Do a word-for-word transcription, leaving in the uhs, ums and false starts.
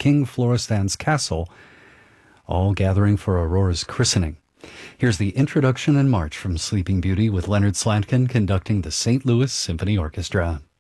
King Floristan's castle, all gathering for Aurora's christening. Here's the introduction and march from Sleeping Beauty with Leonard Slatkin conducting the Saint Louis Symphony Orchestra.